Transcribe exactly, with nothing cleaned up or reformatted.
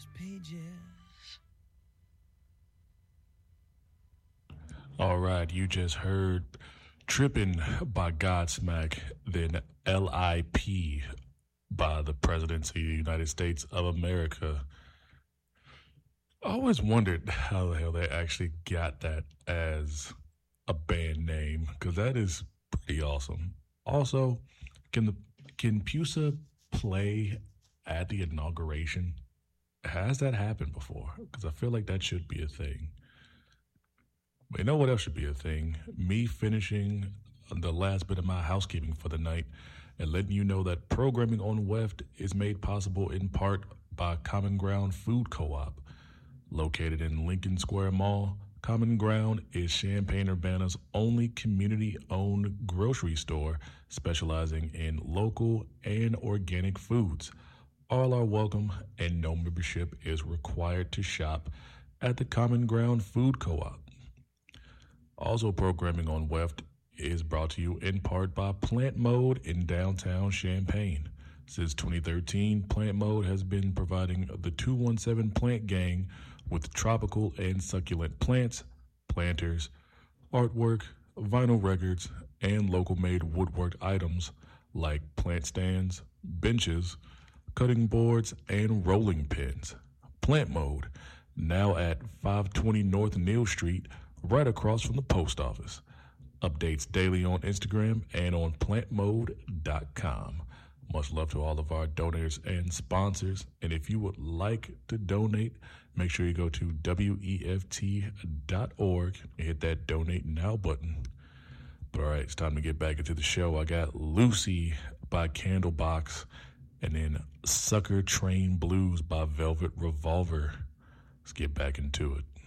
these pages. All right, you just heard Trippin' by Godsmack, then L I P by the Presidency of the United States of America. I always wondered how the hell they actually got that as a band name, because that is pretty awesome. Also, can the can Pusa play at the inauguration? Has that happened before? Because I feel like that should be a thing. But you know what else should be a thing? Me finishing the last bit of my housekeeping for the night and letting you know that programming on W E F T is made possible in part by Common Ground Food Co-op. Located in Lincoln Square Mall, Common Ground is Champaign-Urbana's only community-owned grocery store specializing in local and organic foods. All are welcome and no membership is required to shop at the Common Ground Food Co-op. Also programming on W E F T is brought to you in part by Plant Mode in downtown Champaign. Since twenty thirteen, Plant Mode has been providing the two one seven Plant Gang with tropical and succulent plants, planters, artwork, vinyl records, and local-made woodwork items like plant stands, benches, cutting boards, and rolling pins. Plant Mode, now at five twenty North Neal Street, right across from the post office. Updates daily on Instagram and on plant mode dot com. Much love to all of our donors and sponsors. And if you would like to donate, make sure you go to W E F T dot org and hit that donate now button. But all right, it's time to get back into the show. I got Lucy by Candlebox and then Sucker Train Blues by Velvet Revolver. Let's get back into it.